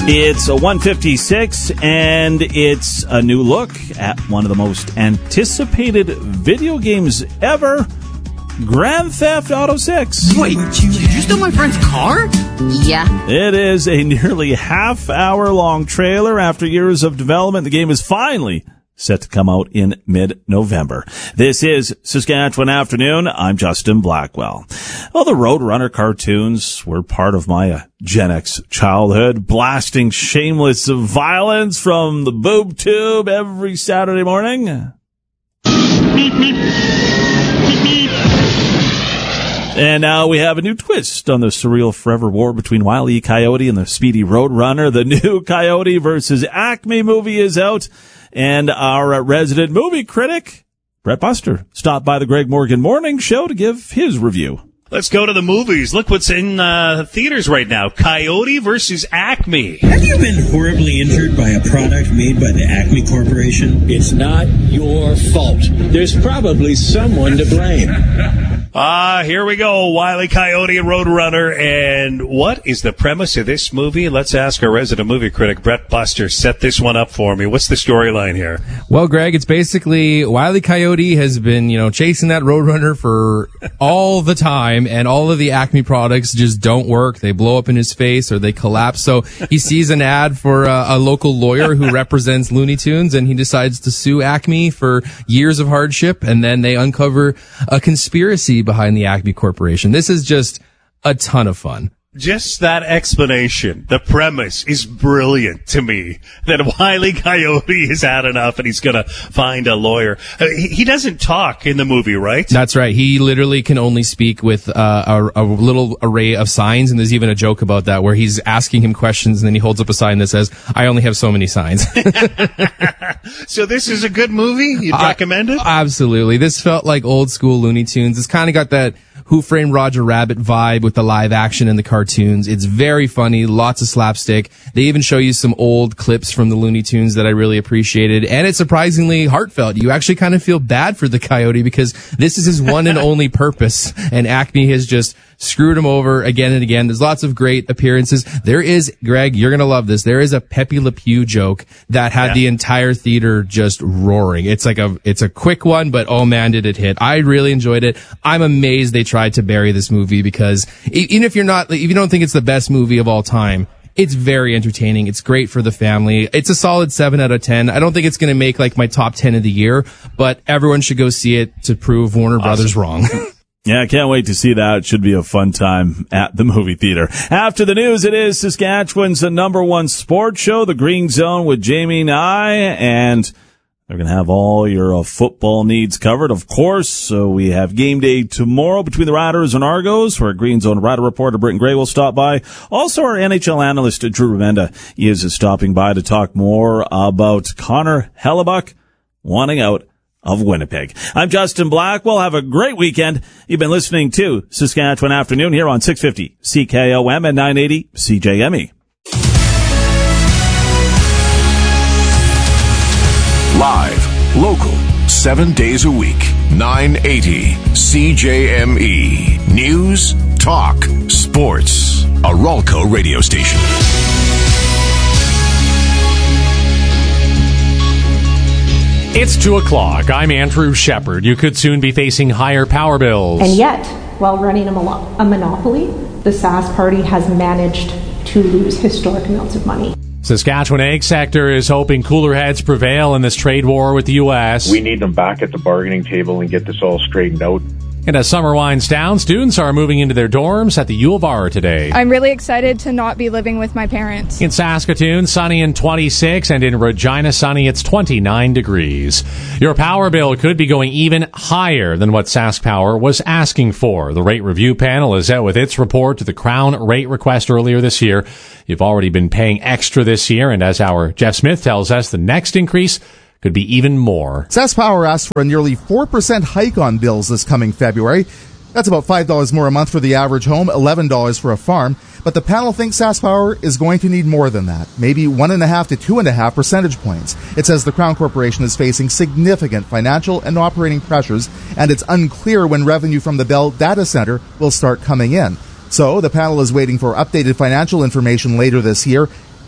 It's a 156, and it's a new look at one of the most anticipated video games ever, Grand Theft Auto 6. Wait, did you steal my friend's car? Yeah. It is a nearly half-hour-long trailer. After years of development, the game is finally set to come out in mid-November. This is Saskatchewan Afternoon. I'm Justin Blackwell. Well, the Roadrunner cartoons were part of my Gen X childhood, blasting shameless violence from the boob tube every Saturday morning. Beep, beep. Beep, beep. And now we have a new twist on the surreal forever war between Wile E. Coyote and the speedy Roadrunner. The new Coyote versus Acme movie is out. And our resident movie critic, Brett Buster, stopped by the Greg Morgan Morning Show to give his review. Let's go to the movies. Look what's in theaters right now. Coyote versus Acme. Have you been horribly injured by a product made by the Acme Corporation? It's not your fault. There's probably someone to blame. Here we go. Wile E. Coyote and Roadrunner. And what is the premise of this movie? Let's ask our resident movie critic, Brett Buster. Set this one up for me. What's the storyline here? Well, Greg, it's basically Wile E. Coyote has been, chasing that Roadrunner for all the time, and all of the Acme products just don't work. They blow up in his face or they collapse. So he sees an ad for a local lawyer who represents Looney Tunes, and he decides to sue Acme for years of hardship, and then they uncover a conspiracy behind the Acme Corporation. This is just a ton of fun. Just that explanation, the premise is brilliant to me. That Wile E. Coyote has had enough and he's going to find a lawyer. He doesn't talk in the movie, right? That's right. He literally can only speak with a little array of signs, and there's even a joke about that where he's asking him questions and then he holds up a sign that says, "I only have so many signs." So this is a good movie? You'd recommend it? Absolutely. This felt like old school Looney Tunes. It's kind of got that Who Framed Roger Rabbit vibe with the live action and the cartoons. It's very funny, lots of slapstick. They even show you some old clips from the Looney Tunes that I really appreciated, and it's surprisingly heartfelt. You actually kind of feel bad for the Coyote because this is his one and only purpose, and Acme has just screwed him over again and again. There's lots of great appearances. There is, Greg, you're gonna love this, there is a Pepe Le Pew joke that had the entire theater just roaring. It's a quick one, but oh man, did it hit. I really enjoyed it. I'm amazed they tried to bury this movie because even if you don't think it's the best movie of all time, it's very entertaining. It's great for the family. It's a solid 7 out of 10. I don't think it's going to make like my top 10 of the year, but everyone should go see it to prove Warner Brothers wrong. Yeah, I can't wait to see that. It should be a fun time at the movie theater. After the news, it is Saskatchewan's #1 sports show, The Green Zone with Jamie Nye, and they're going to have all your football needs covered, of course. So we have game day tomorrow between the Riders and Argos, where Green Zone Rider reporter Britton Gray will stop by. Also, our NHL analyst Drew Remenda is stopping by to talk more about Connor Hellebuck wanting out of Winnipeg. I'm Justin Blackwell. Have a great weekend. You've been listening to Saskatchewan Afternoon here on 650 CKOM and 980 CJME. Live, local, 7 days a week, 980 CJME. News, talk, sports. A Ralco radio station. It's 2 o'clock. I'm Andrew Shepard. You could soon be facing higher power bills. And yet, while running a monopoly, the Sask Party has managed to lose historic amounts of money. Saskatchewan ag sector is hoping cooler heads prevail in this trade war with the U.S. We need them back at the bargaining table and get this all straightened out. And as summer winds down, students are moving into their dorms at the U of R today. I'm really excited to not be living with my parents. In Saskatoon, sunny and 26, and in Regina, sunny, it's 29 degrees. Your power bill could be going even higher than what Sask Power was asking for. The rate review panel is out with its report to the Crown rate request earlier this year. You've already been paying extra this year, and as our Jeff Smith tells us, the next increase could be even more. Sask Power asked for a nearly 4% hike on bills this coming February. That's about $5 more a month for the average home, $11 for a farm. But the panel thinks Sask Power is going to need more than that, maybe 1.5 to 2.5 percentage points. It says the Crown Corporation is facing significant financial and operating pressures, and it's unclear when revenue from the Bell data center will start coming in. So the panel is waiting for updated financial information later this year.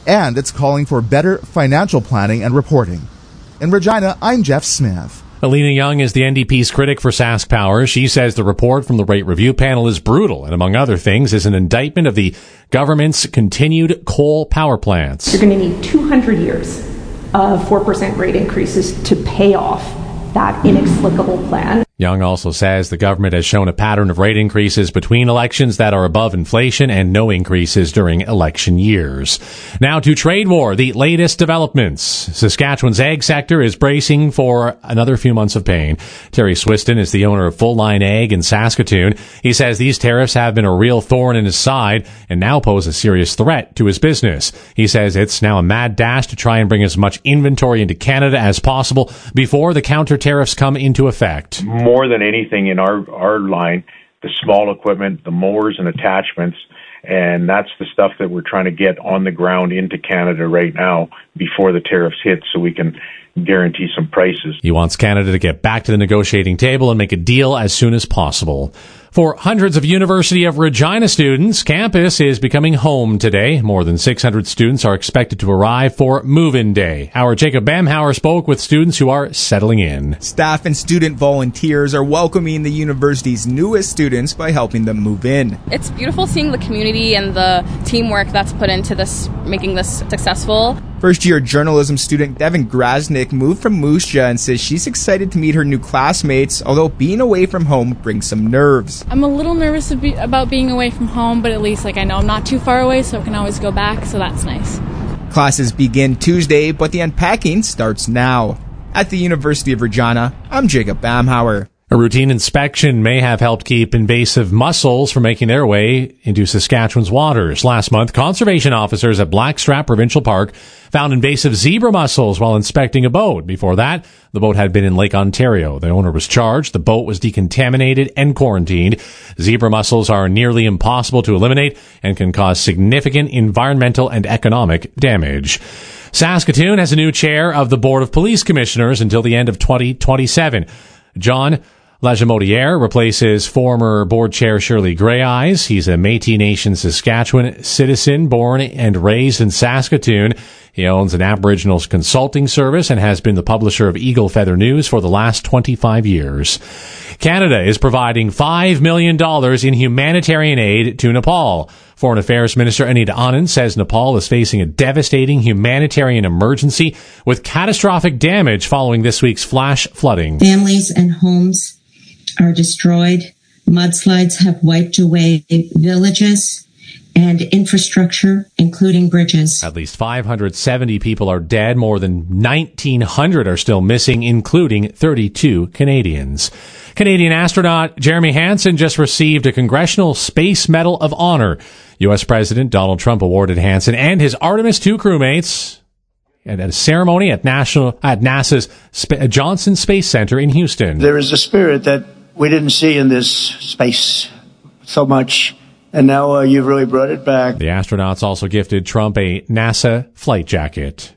and it's calling for better financial planning and reporting. In Regina, I'm Jeff Smith. Alina Young is the NDP's critic for Sask Power. She says the report from the rate review panel is brutal and, among other things, is an indictment of the government's continued coal power plants. You're going to need 200 years of 4% rate increases to pay off that inexplicable plan. Young also says the government has shown a pattern of rate increases between elections that are above inflation and no increases during election years. Now to trade war, the latest developments. Saskatchewan's egg sector is bracing for another few months of pain. Terry Swiston is the owner of Full Line Egg in Saskatoon. He says these tariffs have been a real thorn in his side and now pose a serious threat to his business. He says it's now a mad dash to try and bring as much inventory into Canada as possible before the counter tariffs come into effect. More than anything in our line, the small equipment, the mowers and attachments, and that's the stuff that we're trying to get on the ground into Canada right now before the tariffs hit so we can guarantee some prices. He wants Canada to get back to the negotiating table and make a deal as soon as possible. For hundreds of University of Regina students, campus is becoming home today. More than 600 students are expected to arrive for move-in day. Our Jacob Bamhauer spoke with students who are settling in. Staff and student volunteers are welcoming the university's newest students by helping them move in. It's beautiful seeing the community and the teamwork that's put into this, making this successful. First-year journalism student Devin Grasnick moved from Moose Jaw and says she's excited to meet her new classmates, although being away from home brings some nerves. I'm a little nervous about being away from home, but at least I know I'm not too far away, so I can always go back, so that's nice. Classes begin Tuesday, but the unpacking starts now. At the University of Regina, I'm Jacob Bamhauer. A routine inspection may have helped keep invasive mussels from making their way into Saskatchewan's waters. Last month, conservation officers at Blackstrap Provincial Park found invasive zebra mussels while inspecting a boat. Before that, the boat had been in Lake Ontario. The owner was charged. The boat was decontaminated and quarantined. Zebra mussels are nearly impossible to eliminate and can cause significant environmental and economic damage. Saskatoon has a new chair of the Board of Police Commissioners until the end of 2027. John Lajamodiere replaces former board chair Shirley Greyeyes. He's a Métis Nation Saskatchewan citizen born and raised in Saskatoon. He owns an Aboriginal consulting service and has been the publisher of Eagle Feather News for the last 25 years. Canada is providing $5 million in humanitarian aid to Nepal. Foreign Affairs Minister Anita Anand says Nepal is facing a devastating humanitarian emergency with catastrophic damage following this week's flash flooding. Families and homes are destroyed. Mudslides have wiped away villages and infrastructure, including bridges. At least 570 people are dead. More than 1,900 are still missing, including 32 Canadians. Canadian astronaut Jeremy Hansen just received a Congressional Space Medal of Honor. U.S. President Donald Trump awarded Hansen and his Artemis II crewmates at a ceremony at NASA's Johnson Space Center in Houston. There is a spirit that we didn't see in this space so much, and now you've really brought it back. The astronauts also gifted Trump a NASA flight jacket.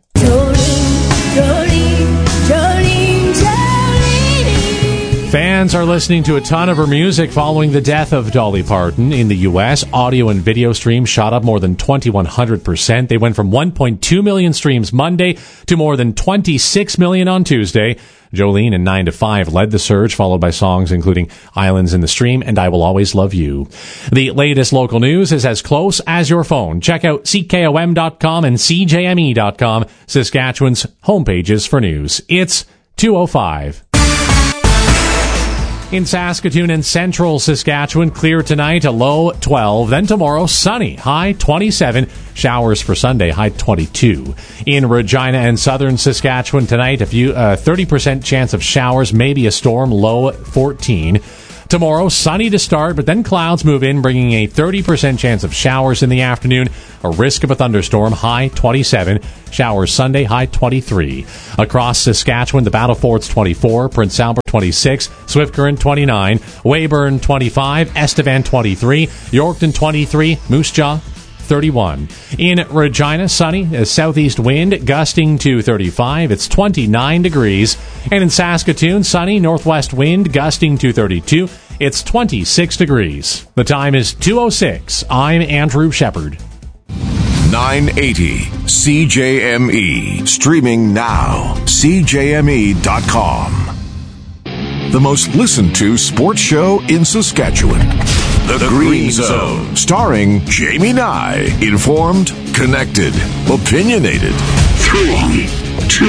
Fans are listening to a ton of her music following the death of Dolly Parton. In the U.S., audio and video streams shot up more than 2,100%. They went from 1.2 million streams Monday to more than 26 million on Tuesday. Jolene and 9 to 5 led the surge, followed by songs including Islands in the Stream and I Will Always Love You. The latest local news is as close as your phone. Check out CKOM.com and CJME.com, Saskatchewan's homepages for news. It's 2:05. In Saskatoon and central Saskatchewan, clear tonight, a low 12. Then tomorrow, sunny, high 27. Showers for Sunday, high 22. In Regina and southern Saskatchewan tonight, 30% chance of showers, maybe a storm, low 14. Tomorrow, sunny to start, but then clouds move in, bringing a 30% chance of showers in the afternoon. A risk of a thunderstorm, high 27. Showers Sunday, high 23. Across Saskatchewan, the Battlefords 24, Prince Albert 26, Swift Current 29, Weyburn 25, Estevan 23, Yorkton 23, Moose Jaw 31. In Regina, sunny, a southeast wind gusting to 35. It's 29 degrees. And in Saskatoon, sunny, northwest wind gusting to 32. It's 26 degrees. The time is 2:06. I'm Andrew Shepard. 980 CJME. Streaming now. CJME.com. The most listened to sports show in Saskatchewan. The Green Zone. Starring Jamie Nye. Informed, connected, opinionated. 3,